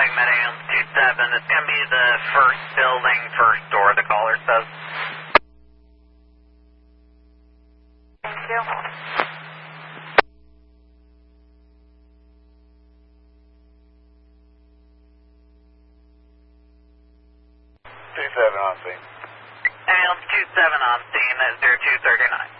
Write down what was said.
Med AM 27. It's going to be the first building, first door, the caller says. Thank you. 27 on scene. AM 27 on scene at 0239.